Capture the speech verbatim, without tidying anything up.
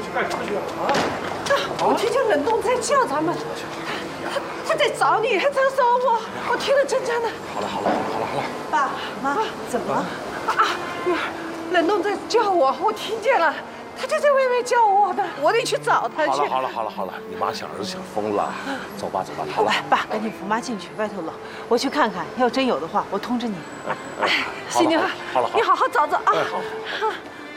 干什么去啊？ 我听见冷冻在叫咱们，他他在找你，还在找我，我听得真真的。 好了好了好了好了， 爸妈怎么了？啊，女儿，冷冻在叫我，我听见了。 他就在外面叫我呢，我得去找他去。 好了好了好了好了，你妈想儿子想疯了，走吧走吧，好了。 爸，赶紧扶妈进去，外头冷，我去看看，要真有的话，我通知你。 哎，喜宁， 好了， 你好好找找啊。 哎好。